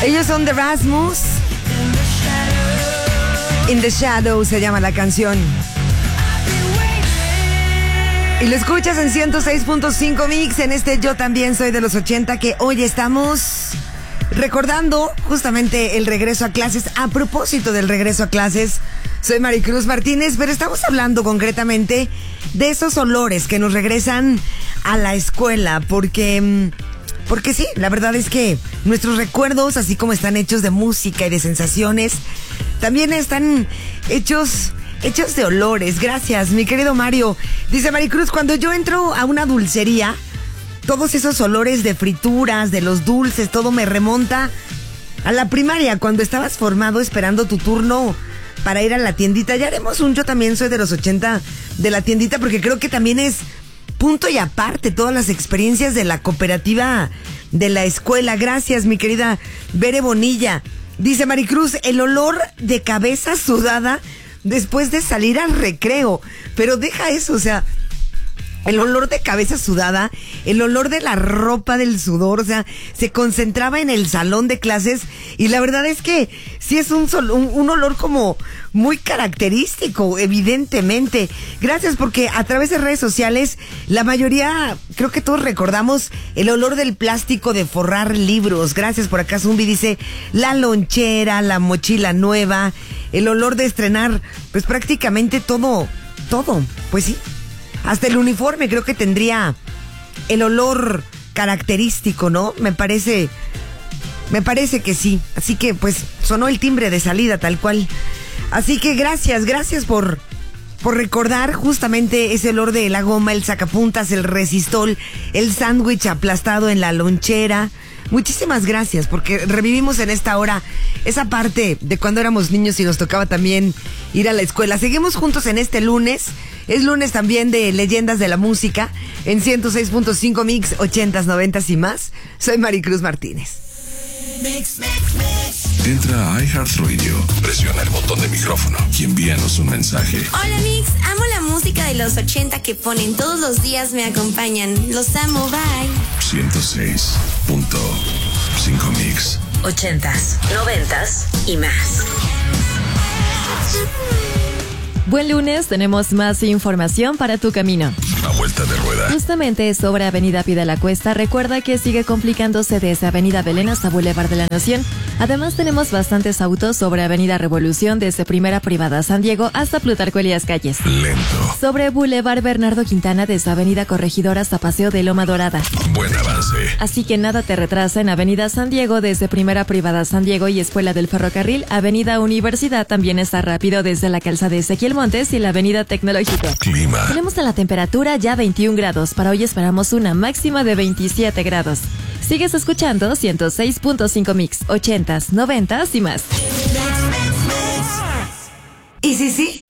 Ellos son The Rasmus. In the Shadow se llama la canción. Y lo escuchas en 106.5 Mix en este Yo También Soy de los 80, que hoy estamos recordando justamente el regreso a clases. A propósito del regreso a clases, soy Maricruz Martínez, pero estamos hablando concretamente de esos olores que nos regresan a la escuela, porque sí, la verdad es que nuestros recuerdos, así como están hechos de música y de sensaciones, también están hechos de olores. Gracias, mi querido Mario. Dice Maricruz, cuando yo entro a una dulcería, todos esos olores de frituras, de los dulces, todo me remonta a la primaria, cuando estabas formado esperando tu turno para ir a la tiendita. Ya haremos un Yo También Soy de los 80 de la tiendita, porque creo que también es punto y aparte todas las experiencias de la cooperativa de la escuela. Gracias, mi querida Bere Bonilla. Dice Maricruz, el olor de cabeza sudada después de salir al recreo. Pero deja eso, o sea, el olor de cabeza sudada, el olor de la ropa del sudor, o sea, se concentraba en el salón de clases, y la verdad es que sí es un olor como muy característico, evidentemente. Gracias, porque a través de redes sociales, la mayoría, creo que todos recordamos el olor del plástico de forrar libros. Gracias, por acá Zumbi dice, la lonchera, la mochila nueva, el olor de estrenar, pues prácticamente todo, pues sí. Hasta el uniforme creo que tendría el olor característico, ¿no? Me parece que sí. Así que pues sonó el timbre de salida tal cual. Así que gracias por recordar justamente ese olor de la goma, el sacapuntas, el resistol, el sándwich aplastado en la lonchera. Muchísimas gracias, porque revivimos en esta hora esa parte de cuando éramos niños y nos tocaba también ir a la escuela. Seguimos juntos en este lunes. Es lunes también de leyendas de la música en 106.5 Mix, 80s, 90s y más. Soy Maricruz Martínez. Entra a iHeartRadio, presiona el botón de micrófono y envíanos un mensaje. Hola Mix, amo la música de los 80 que ponen todos los días, me acompañan. Los amo, bye. 106.5 Mix, 80s, 90s y más. Buen lunes, tenemos más información para tu camino. La vuelta de rueda. Justamente sobre Avenida Pie de la Cuesta, recuerda que sigue complicándose desde Avenida Belén hasta Boulevard de la Nación. Además, tenemos bastantes autos sobre Avenida Revolución desde Primera Privada San Diego hasta Plutarco Elías Calles. Lento. Sobre Boulevard Bernardo Quintana desde Avenida Corregidora hasta Paseo de Loma Dorada. Buen avance. Así que nada te retrasa en Avenida San Diego desde Primera Privada San Diego y Escuela del Ferrocarril. Avenida Universidad también está rápido desde la calzada de Ezequiel Montes y la Avenida Tecnológica. Clima. Tenemos a la temperatura ya 21 grados. Para hoy esperamos una máxima de 27 grados. Sigues escuchando 106.5 Mix, 80s, 90s y más. Y sí,